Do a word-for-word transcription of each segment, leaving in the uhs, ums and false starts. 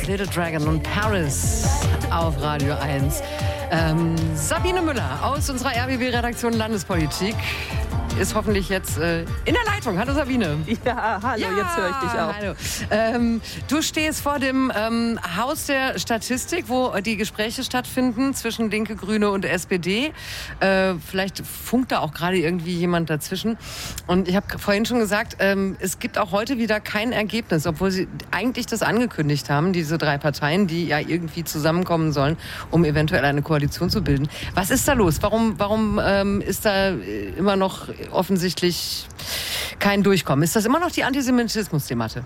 Little Dragon und Paris auf Radio eins. Ähm, Sabine Müller aus unserer R B B-Redaktion Landespolitik ist hoffentlich jetzt äh, in der Leitung. Hallo Sabine. Ja, hallo, ja, jetzt höre ich dich auch. Hallo. Ähm, du stehst vor dem ähm, Haus der Statistik, wo die Gespräche stattfinden zwischen Linke, Grüne und S P D. Äh, vielleicht funkt da auch gerade irgendwie jemand dazwischen. Und ich habe vorhin schon gesagt, ähm, es gibt auch heute wieder kein Ergebnis, obwohl sie eigentlich das angekündigt haben, diese drei Parteien, die ja irgendwie zusammenkommen sollen, um eventuell eine Koalition zu bilden. Was ist da los? Warum, warum ähm, ist da immer noch offensichtlich kein Durchkommen? Ist das immer noch die Antisemitismus-Debatte?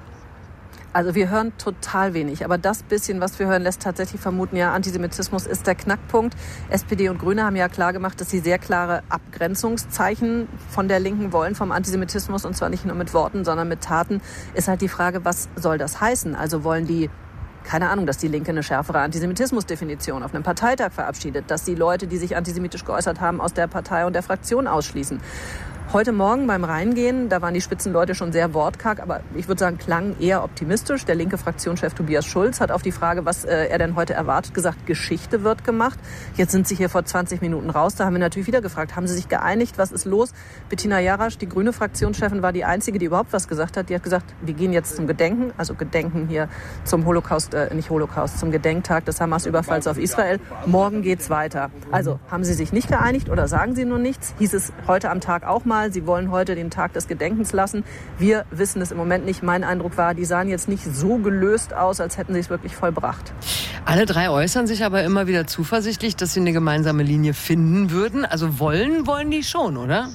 Also wir hören total wenig, aber das bisschen, was wir hören, lässt tatsächlich vermuten, ja, Antisemitismus ist der Knackpunkt. S P D und Grüne haben ja klar gemacht, dass sie sehr klare Abgrenzungszeichen von der Linken wollen, vom Antisemitismus, und zwar nicht nur mit Worten, sondern mit Taten. Ist halt die Frage, was soll das heißen? Also wollen die, keine Ahnung, dass die Linke eine schärfere Antisemitismusdefinition auf einem Parteitag verabschiedet, dass die Leute, die sich antisemitisch geäußert haben, aus der Partei und der Fraktion ausschließen. Heute Morgen beim Reingehen, da waren die Spitzenleute schon sehr wortkarg, aber ich würde sagen, klangen eher optimistisch. Der linke Fraktionschef Tobias Schulz hat auf die Frage, was äh, er denn heute erwartet, gesagt, Geschichte wird gemacht. Jetzt sind sie hier vor zwanzig Minuten raus. Da haben wir natürlich wieder gefragt, haben sie sich geeinigt, was ist los? Bettina Jarasch, die grüne Fraktionschefin, war die einzige, die überhaupt was gesagt hat. Die hat gesagt, wir gehen jetzt zum Gedenken, also Gedenken hier zum Holocaust, äh, nicht Holocaust, zum Gedenktag des Hamas-Überfalls auf Israel. Morgen geht's weiter. Also haben sie sich nicht geeinigt oder sagen sie nur nichts? Hieß es heute am Tag auch mal. Sie wollen heute den Tag des Gedenkens lassen. Wir wissen es im Moment nicht. Mein Eindruck war, die sahen jetzt nicht so gelöst aus, als hätten sie es wirklich vollbracht. Alle drei äußern sich aber immer wieder zuversichtlich, dass sie eine gemeinsame Linie finden würden. Also wollen, wollen die schon, oder?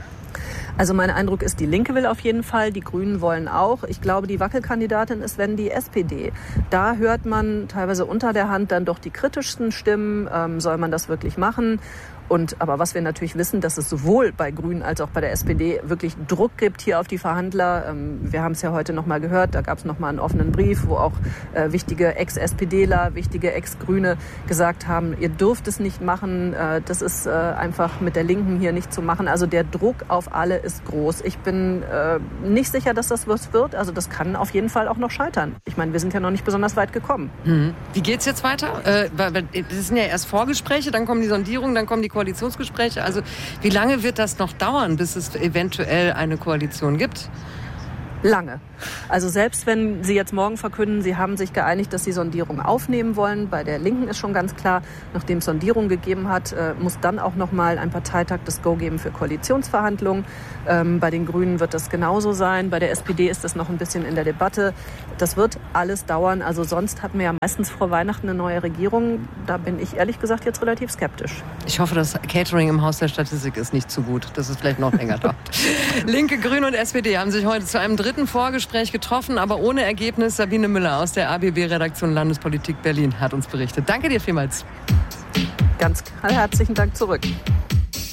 Also mein Eindruck ist, die Linke will auf jeden Fall, die Grünen wollen auch. Ich glaube, die Wackelkandidatin ist, wenn die S P D. Da hört man teilweise unter der Hand dann doch die kritischsten Stimmen. Ähm, soll man das wirklich machen? Und, aber was wir natürlich wissen, dass es sowohl bei Grünen als auch bei der S P D wirklich Druck gibt hier auf die Verhandler. Ähm, wir haben es ja heute noch mal gehört, da gab es noch mal einen offenen Brief, wo auch äh, wichtige Ex-SPDler, wichtige Ex-Grüne gesagt haben, ihr dürft es nicht machen, äh, das ist äh, einfach mit der Linken hier nicht zu machen. Also der Druck auf alle ist groß. Ich bin äh, nicht sicher, dass das was wird. Also das kann auf jeden Fall auch noch scheitern. Ich meine, wir sind ja noch nicht besonders weit gekommen. Mhm. Wie geht's jetzt weiter? Äh, das sind ja erst Vorgespräche, dann kommen die Sondierungen, dann kommen die Koalitionsgespräche. Also wie lange wird das noch dauern, bis es eventuell eine Koalition gibt? Lange. Also selbst wenn Sie jetzt morgen verkünden, Sie haben sich geeinigt, dass Sie Sondierung aufnehmen wollen, bei der Linken ist schon ganz klar, nachdem es Sondierung gegeben hat, äh, muss dann auch noch mal ein Parteitag das Go geben für Koalitionsverhandlungen. Ähm, bei den Grünen wird das genauso sein. Bei der S P D ist das noch ein bisschen in der Debatte. Das wird alles dauern. Also sonst hatten wir ja meistens vor Weihnachten eine neue Regierung. Da bin ich ehrlich gesagt jetzt relativ skeptisch. Ich hoffe, das Catering im Haus der Statistik ist nicht zu gut, dass es vielleicht noch länger dauert. Linke, Grüne und S P D haben sich heute zu einem dritten Vorgespräch getroffen, aber ohne Ergebnis. Sabine Müller aus der A B B-Redaktion Landespolitik Berlin hat uns berichtet. Danke dir vielmals. Ganz herzlichen Dank zurück.